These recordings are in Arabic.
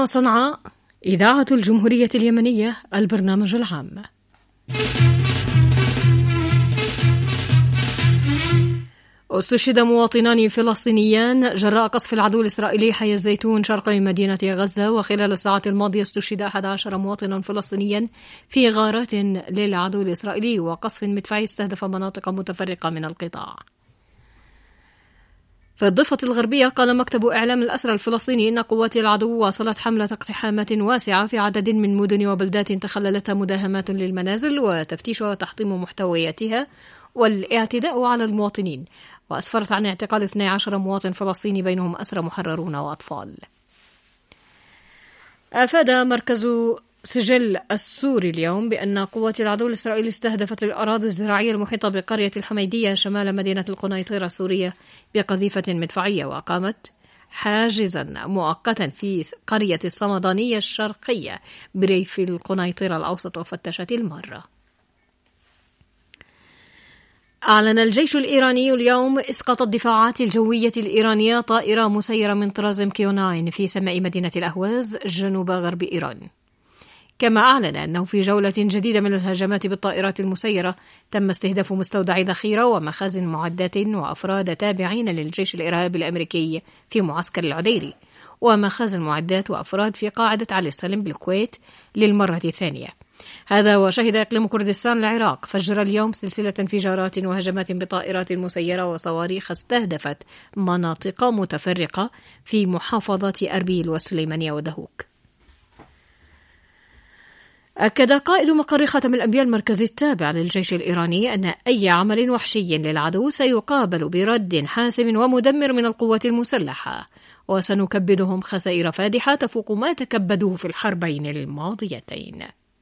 هنا صنعاء، إذاعة الجمهورية اليمنية، البرنامج العام. استشهد مواطنان فلسطينيان جراء قصف العدو الإسرائيلي حي الزيتون شرقي مدينة غزة، وخلال الساعات الماضية استشهد 11 مواطنا فلسطينيا في غارات للعدو الإسرائيلي وقصف مدفعي استهدف مناطق متفرقة من القطاع. في الضفة الغربية قال مكتب إعلام الأسرى الفلسطيني إن قوات العدو واصلت حملة اقتحامات واسعة في عدد من مدن وبلدات تخللتها مداهمات للمنازل وتفتيش وتحطيم محتوياتها والاعتداء على المواطنين، وأسفرت عن اعتقال 12 مواطن فلسطيني بينهم أسرى محررون وأطفال. أفاد مركز سجل السوري اليوم بأن قوات العدو الإسرائيلي استهدفت الأراضي الزراعية المحيطة بقرية الحميدية شمال مدينة القنيطرة السورية بقذيفة مدفعية، وأقامت حاجزا مؤقتا في قرية الصمدانية الشرقية بريف القنيطرة الأوسط وفتشت المارة. أعلن الجيش الإيراني اليوم إسقاط الدفاعات الجوية الإيرانية طائرة مسيرة من طراز MQ-9 في سماء مدينة الأهواز جنوب غرب إيران. كما أعلن أنه في جولة جديدة من الهجمات بالطائرات المسيرة تم استهداف مستودع ذخيرة ومخازن معدات وأفراد تابعين للجيش الإرهابي الأمريكي في معسكر العديري، ومخازن معدات وأفراد في قاعدة علي السلم بالكويت للمرة الثانية. هذا وشهد إقليم كردستان العراق فجر اليوم سلسلة انفجارات وهجمات بطائرات مسيرة وصواريخ استهدفت مناطق متفرقة في محافظات أربيل والسليمانية ودهوك. أكد قائد مقر خاتم الأنبياء المركزي التابع للجيش الإيراني أن أي عمل وحشي للعدو سيقابل برد حاسم ومدمر من القوات المسلحة، وسنكبدهم خسائر فادحة تفوق ما تكبدوه في الحربين الماضيتين.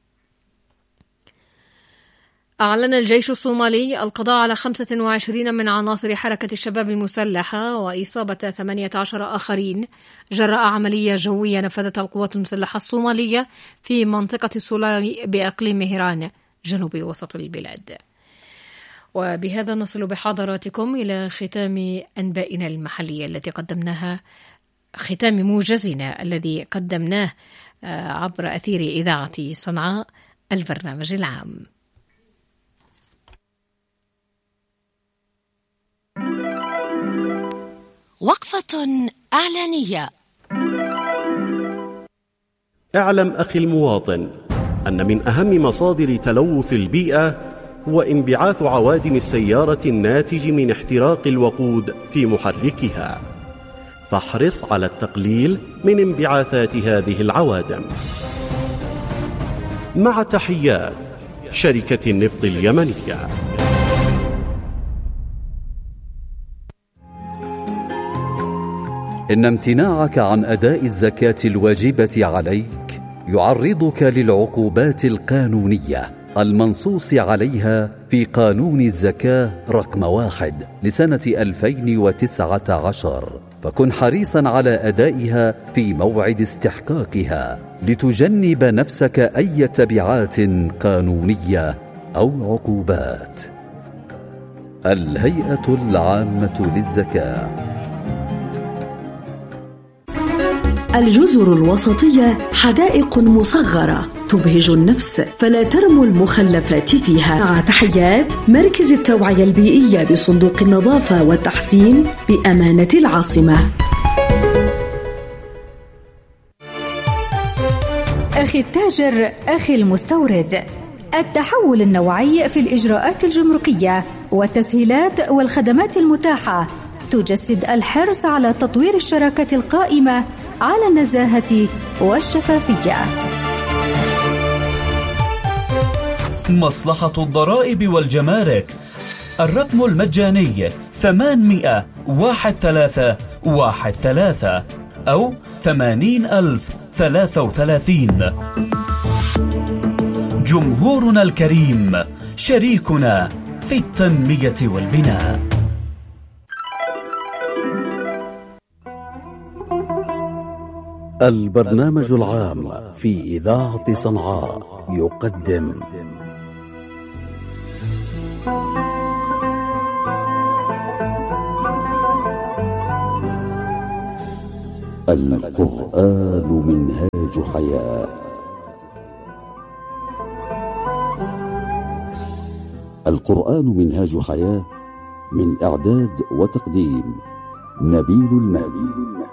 أعلن الجيش الصومالي القضاء على 25 من عناصر حركة الشباب المسلحة وإصابة 18 آخرين جراء عملية جوية نفذتها القوات المسلحة الصومالية في منطقة السولاني بأقليم مهران جنوب وسط البلاد. وبهذا نصل بحضراتكم إلى ختام أنبائنا المحلية التي قدمناها، ختام موجزنا الذي قدمناه عبر أثير إذاعة صنعاء، البرنامج العام. وقفة إعلانية. اعلم أخي المواطن أن من أهم مصادر تلوث البيئة هو انبعاث عوادم السيارة الناتج من احتراق الوقود في محركها، فاحرص على التقليل من انبعاثات هذه العوادم. مع تحيات شركة النفط اليمنية. إن امتناعك عن أداء الزكاة الواجبة عليك يعرضك للعقوبات القانونية المنصوص عليها في قانون الزكاة رقم 1 لسنة 2019، فكن حريصا على أدائها في موعد استحقاقها لتجنب نفسك أي تبعات قانونية أو عقوبات. الهيئة العامة للزكاة. الجزر الوسطية حدائق مصغرة تبهج النفس، فلا ترموا المخلفات فيها. مع تحيات مركز التوعية البيئية بصندوق النظافة والتحسين بأمانة العاصمة. أخي التاجر، أخي المستورد، التحول النوعي في الإجراءات الجمركية والتسهيلات والخدمات المتاحة تجسد الحرص على تطوير الشراكة القائمة على النزاهة والشفافية. مصلحة الضرائب والجمارك، الرقم المجاني 800-1313 أو 80,033. جمهورنا الكريم شريكنا في التنمية والبناء. البرنامج العام في إذاعة صنعاء يقدم القرآن من منهاج حياة. القرآن منهاج حياة، من إعداد وتقديم نبيل المهدي.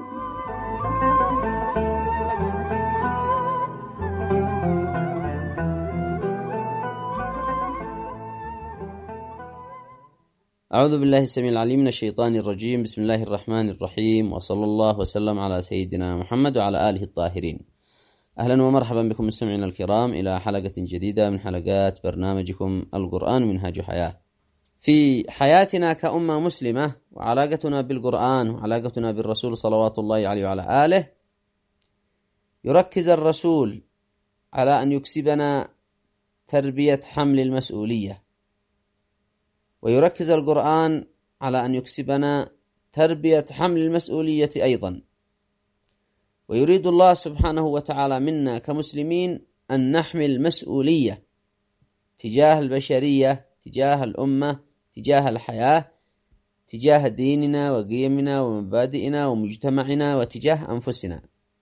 أعوذ بالله السميع العليم من الشيطان الرجيم. بسم الله الرحمن الرحيم، وصلى الله وسلم على سيدنا محمد وعلى آله الطاهرين. أهلا ومرحبا بكم مستمعينا الكرام إلى حلقة جديدة من حلقات برنامجكم القرآن منهاج حياة. في حياتنا كأمة مسلمة وعلاقتنا بالقرآن وعلاقتنا بالرسول صلوات الله عليه وعلى آله، يركز الرسول على أن يكسبنا تربية حمل المسؤولية، ويركز القرآن على أن يكسبنا تربية حمل المسؤولية أيضا. ويريد الله سبحانه وتعالى منا كمسلمين أن نحمل مسؤولية تجاه البشرية، تجاه الأمة، تجاه الحياة، تجاه ديننا وقيمنا ومبادئنا ومجتمعنا وتجاه أنفسنا.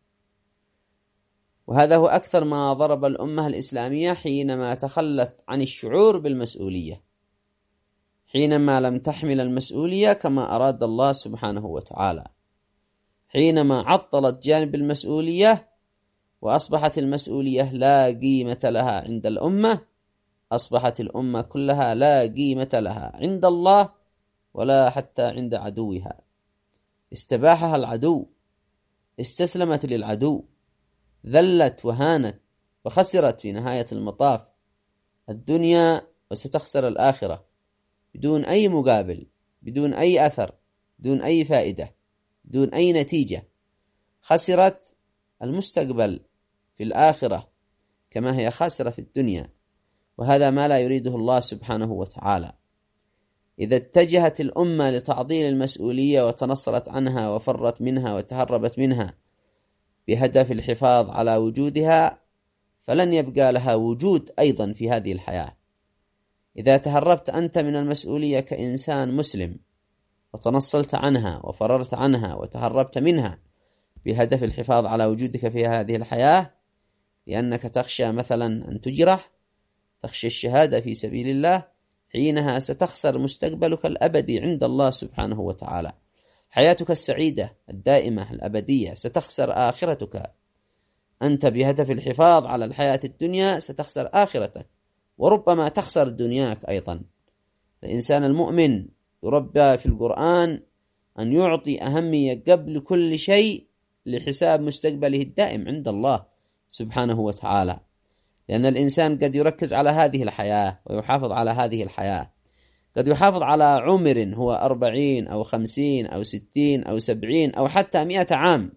وهذا هو أكثر ما ضرب الأمة الإسلامية حينما تخلت عن الشعور بالمسؤولية، حينما لم تحمل المسؤولية كما أراد الله سبحانه وتعالى، حينما عطلت جانب المسؤولية وأصبحت المسؤولية لا قيمة لها عند الأمة، أصبحت الأمة كلها لا قيمة لها عند الله ولا حتى عند عدوها. استباحها العدو، استسلمت للعدو، ذلت وهانت وخسرت في نهاية المطاف الدنيا، وستخسر الآخرة بدون أي مقابل، بدون أي أثر، بدون أي فائدة، بدون أي نتيجة. خسرت المستقبل في الآخرة كما هي خاسرة في الدنيا، وهذا ما لا يريده الله سبحانه وتعالى. إذا اتجهت الأمة لتعطيل المسؤولية وتنصلت عنها وفرت منها وتهربت منها بهدف الحفاظ على وجودها، فلن يبقى لها وجود أيضا في هذه الحياة. إذا تهربت أنت من المسؤولية كإنسان مسلم وتنصلت عنها وفررت عنها وتهربت منها بهدف الحفاظ على وجودك في هذه الحياة، لأنك تخشى مثلا أن تجرح، تخشى الشهادة في سبيل الله، حينها ستخسر مستقبلك الأبدي عند الله سبحانه وتعالى، حياتك السعيدة الدائمة الأبدية، ستخسر آخرتك. أنت بهدف الحفاظ على الحياة الدنيا ستخسر آخرتك، وربما تخسر دنياك أيضا. الإنسان المؤمن يربى في القرآن أن يعطي أهمية قبل كل شيء لحساب مستقبله الدائم عند الله سبحانه وتعالى، لأن الإنسان قد يركز على هذه الحياة ويحافظ على هذه الحياة، قد يحافظ على عمر هو 40 أو 50 أو 60 أو 70 أو حتى 100 عام،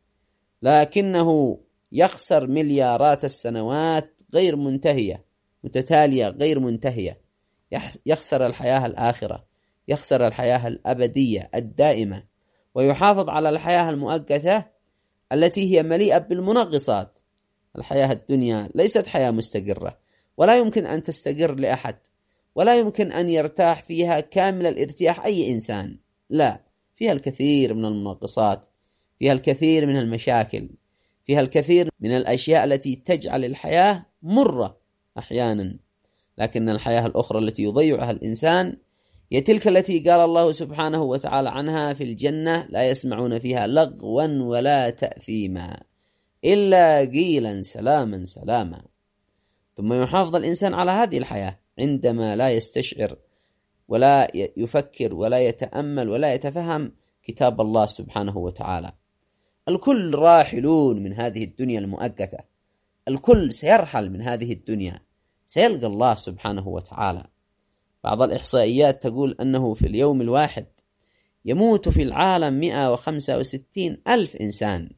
لكنه يخسر مليارات السنوات غير منتهية متتالية غير منتهية، يخسر الحياة الآخرة، يخسر الحياة الأبدية الدائمة، ويحافظ على الحياة المؤقتة التي هي مليئة بالمنغصات. الحياة الدنيا ليست حياة مستقرة، ولا يمكن أن تستقر لأحد، ولا يمكن أن يرتاح فيها كامل الارتياح أي إنسان، لا، فيها الكثير من المنغصات، فيها الكثير من المشاكل، فيها الكثير من الأشياء التي تجعل الحياة مرة أحيانا. لكن الحياة الأخرى التي يضيعها الإنسان هي تلك التي قال الله سبحانه وتعالى عنها في الجنة: لا يسمعون فيها لغوا ولا تأثيما إلا قيلا سلاما سلاما. ثم يحافظ الإنسان على هذه الحياة عندما لا يستشعر ولا يفكر ولا يتأمل ولا يتفهم كتاب الله سبحانه وتعالى. الكل راحلون من هذه الدنيا المؤقتة، الكل سيرحل من هذه الدنيا، سيلقى الله سبحانه وتعالى. بعض الإحصائيات تقول أنه في اليوم الواحد يموت في العالم 165 ألف إنسان،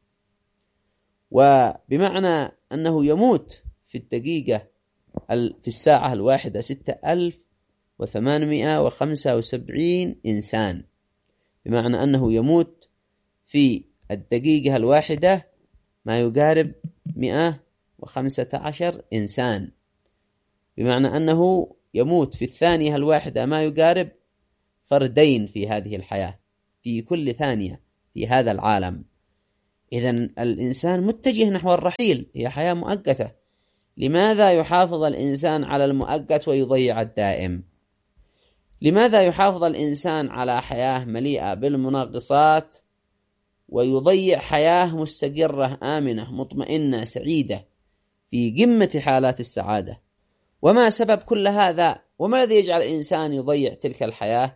وبمعنى أنه يموت في الدقيقة في الساعة الواحدة 6875 إنسان، بمعنى أنه يموت في الدقيقة الواحدة ما يقارب 115 إنسان، بمعنى أنه يموت في الثانية الواحدة ما يقارب فردين في هذه الحياة، في كل ثانية في هذا العالم. إذن الإنسان متجه نحو الرحيل، هي حياة مؤقتة. لماذا يحافظ الإنسان على المؤقت ويضيع الدائم؟ لماذا يحافظ الإنسان على حياة مليئة بالمنغصات ويضيع حياة مستقرة آمنة مطمئنة سعيدة في قمة حالات السعادة؟ وما سبب كل هذا؟ وما الذي يجعل الإنسان يضيع تلك الحياة؟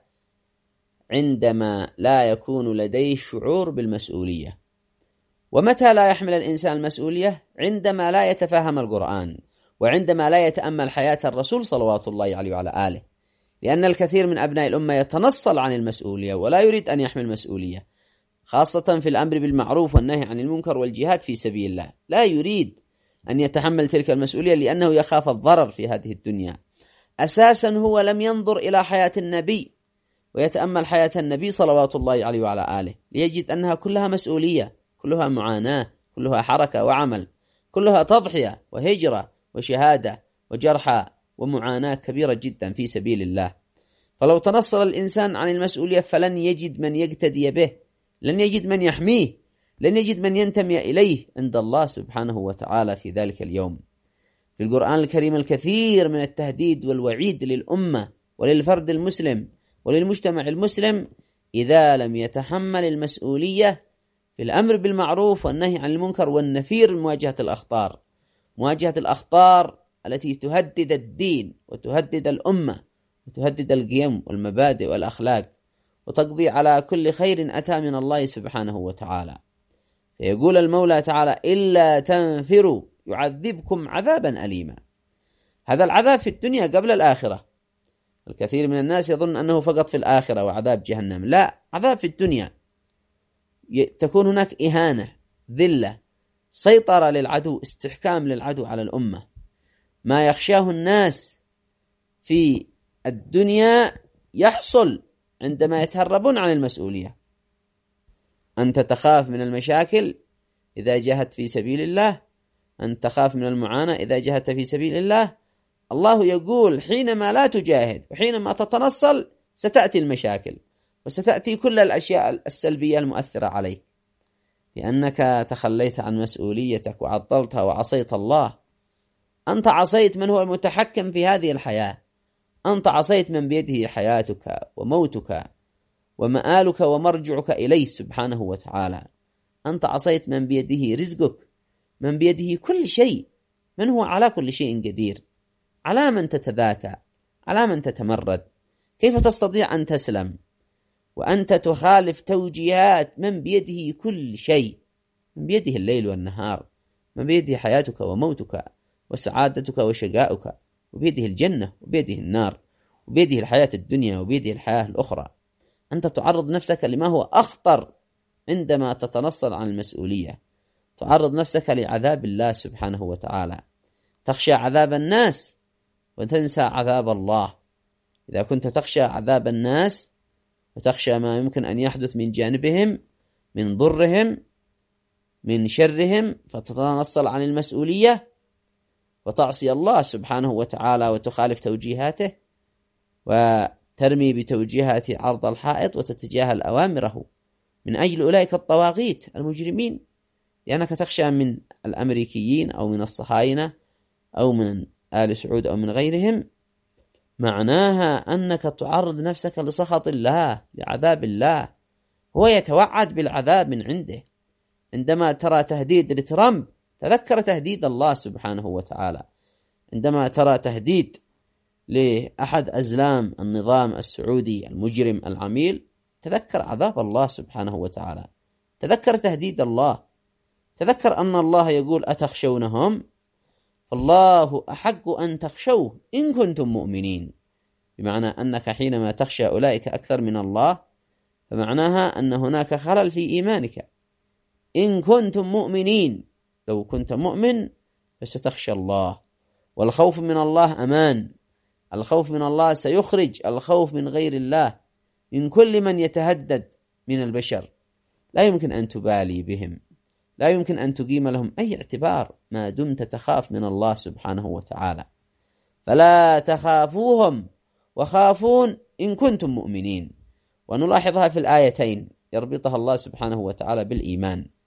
عندما لا يكون لديه شعور بالمسؤولية. ومتى لا يحمل الإنسان المسؤولية؟ عندما لا يتفهم القرآن، وعندما لا يتأمل حياة الرسول صلوات الله عليه وعلى آله. لأن الكثير من أبناء الأمة يتنصل عن المسؤولية ولا يريد أن يحمل مسؤولية، خاصة في الأمر بالمعروف والنهي عن المنكر والجهاد في سبيل الله. لا يريد أن يتحمل تلك المسؤولية لأنه يخاف الضرر في هذه الدنيا. أساسا هو لم ينظر إلى حياة النبي ويتأمل حياة النبي صلوات الله عليه وعلى آله، ليجد أنها كلها مسؤولية، كلها معاناة، كلها حركة وعمل، كلها تضحية وهجرة وشهادة وجرحى ومعاناة كبيرة جدا في سبيل الله. فلو تنصل الإنسان عن المسؤولية فلن يجد من يقتدي به، لن يجد من يحميه، لن يجد من ينتمي إليه عند الله سبحانه وتعالى في ذلك اليوم. في القرآن الكريم الكثير من التهديد والوعيد للأمة وللفرد المسلم وللمجتمع المسلم إذا لم يتحمل المسؤولية في الأمر بالمعروف والنهي عن المنكر والنفير من مواجهة الأخطار، مواجهة الأخطار التي تهدد الدين وتهدد الأمة وتهدد القيم والمبادئ والأخلاق وتقضي على كل خير أتى من الله سبحانه وتعالى. فيقول المولى تعالى: إلا تنفروا يعذبكم عذابا أليما. هذا العذاب في الدنيا قبل الآخرة. الكثير من الناس يظن أنه فقط في الآخرة وعذاب جهنم، لا، عذاب في الدنيا. تكون هناك إهانة، ذلة، سيطرة للعدو، استحكام للعدو على الأمة. ما يخشاه الناس في الدنيا يحصل عندما يتهربون عن المسؤولية. أنت تخاف من المشاكل إذا جاهدت في سبيل الله، أنت تخاف من المعاناة إذا جاهدت في سبيل الله. الله يقول: حينما لا تجاهد وحينما تتنصل ستأتي المشاكل وستأتي كل الأشياء السلبية المؤثرة عليك، لأنك تخليت عن مسؤوليتك وعطلتها وعصيت الله. أنت عصيت من هو المتحكم في هذه الحياة، أنت عصيت من بيده حياتك وموتك ومآلك ومرجعك إليه سبحانه وتعالى. أنت عصيت من بيده رزقك، من بيده كل شيء، من هو على كل شيء قدير. على من تتذاكى؟ على من تتمرد؟ كيف تستطيع أن تسلم وأنت تخالف توجيهات من بيده كل شيء، من بيده الليل والنهار، من بيده حياتك وموتك وسعادتك وشقاؤك، وبيده الجنة وبيده النار، وبيده الحياة الدنيا وبيده الحياة الأخرى. أنت تعرض نفسك لما هو أخطر عندما تتنصل عن المسؤولية، تعرض نفسك لعذاب الله سبحانه وتعالى. تخشى عذاب الناس وتنسى عذاب الله. إذا كنت تخشى عذاب الناس وتخشى ما يمكن أن يحدث من جانبهم، من ضرهم، من شرهم، فتتنصل عن المسؤولية وتعصي الله سبحانه وتعالى وتخالف توجيهاته وترمي بتوجيهات عرض الحائط وتتجاهل أوامره من أجل أولئك الطواغيت المجرمين، لأنك تخشى من الأمريكيين أو من الصهاينة أو من آل سعود أو من غيرهم. معناها أنك تعرض نفسك لسخط الله، لعذاب الله. هو يتوعد بالعذاب من عنده. عندما ترى تهديد لترامب تذكر تهديد الله سبحانه وتعالى. عندما ترى تهديد لأحد أزلام النظام السعودي المجرم العميل تذكر عذاب الله سبحانه وتعالى، تذكر تهديد الله، تذكر أن الله يقول: أتخشونهم؟ فالله أحق أن تخشوه إن كنتم مؤمنين. بمعنى أنك حينما تخشى أولئك أكثر من الله فمعناها أن هناك خلل في إيمانك. إن كنتم مؤمنين، لو كنت مؤمن فستخشى الله. والخوف من الله أمان. الخوف من الله سيخرج الخوف من غير الله، من كل من يتهدد من البشر. لا يمكن أن تبالي بهم، لا يمكن أن تقيم لهم أي اعتبار ما دمت تخاف من الله سبحانه وتعالى. فلا تخافوهم وخافون إن كنتم مؤمنين. ونلاحظها في الآيتين، يربطها الله سبحانه وتعالى بالإيمان.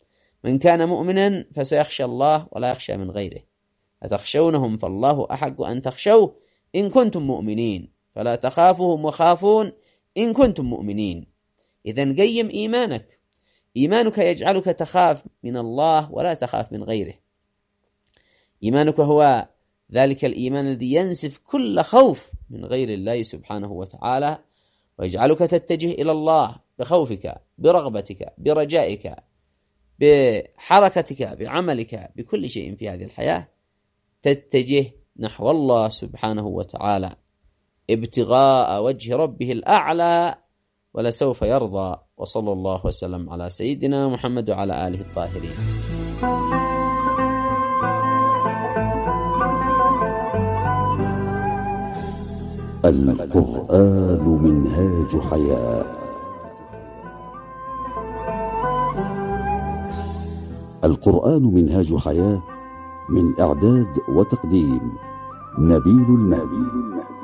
من كان مؤمنا فسيخشى الله ولا يخشى من غيره، أتخشونهم فالله أحق أن تخشوه إن كنتم مؤمنين، فلا تخافوهم وخافون إن كنتم مؤمنين. إذن قيم إيمانك، إيمانك يجعلك تخاف من الله ولا تخاف من غيره. إيمانك هو ذلك الإيمان الذي ينسف كل خوف من غير الله سبحانه وتعالى، ويجعلك تتجه إلى الله بخوفك، برغبتك، برجائك، بحركتك، بعملك، بكل شيء في هذه الحياة تتجه نحو الله سبحانه وتعالى ابتغاء وجه ربه الأعلى ولسوف يرضى. وصلى الله وسلم على سيدنا محمد وعلى آله الطاهرين. القرآن منهاج حياة. القرآن منهاج حياة، من إعداد وتقديم نبيل المهدي.